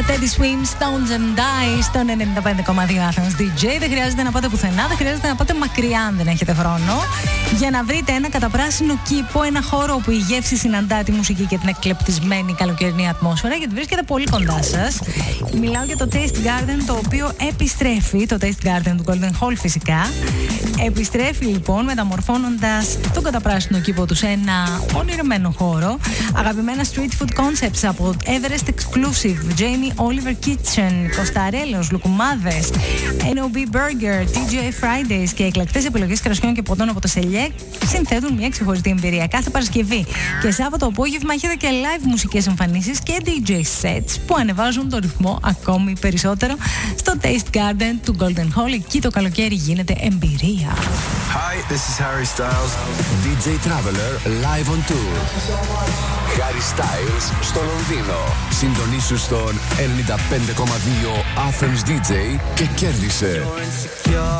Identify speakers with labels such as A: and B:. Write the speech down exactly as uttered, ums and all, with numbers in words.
A: Teddy Swims, Stones and Die στον ενενήντα πέντε κόμμα δύο Athens ντι τζέι. Δεν χρειάζεται να πάτε πουθενά, δεν χρειάζεται να πάτε μακριά αν δεν έχετε χρόνο, για να βρείτε ένα καταπράσινο κήπο, ένα χώρο όπου η γεύση συναντά τη μουσική και την εκλεπτισμένη καλοκαιρινή ατμόσφαιρα, γιατί βρίσκεται πολύ κοντά σας. Μιλάω για το Taste Garden, το οποίο επιστρέφει, το Taste Garden του Golden Hall φυσικά. Επιστρέφει λοιπόν μεταμορφώνοντας τον καταπράσινο κήπο του σε ένα ονειρεμένο χώρο. Αγαπημένα street food concepts από Everest Exclusive, Jamie Oliver Kitchen, κοσταρέλος, λουκουμάδες, εν ο μπι Burger, τι τζέι Fridays και εκλεκτές επιλογές κρασιών και ποτών από το Σελιέ συνθέτουν μια ξεχωριστή εμπειρία. Κάθε Παρασκευή και Σάββατο απόγευμα έχετε και live μουσικές εμφανίσεις και ντι τζέι sets που ανεβάζουν το ρυθμό ακόμη περισσότερο στο Taste Garden του Golden Hall. Εκεί το καλοκαίρι γίνεται εμπειρία.
B: Hi, this is Harry Styles. ντι τζέι Traveler live on tour. Harry Styles στο Λονδίνο. Συντονίσου στον ενενήντα πέντε κόμμα δύο Athens ντι τζέι και κέρδισε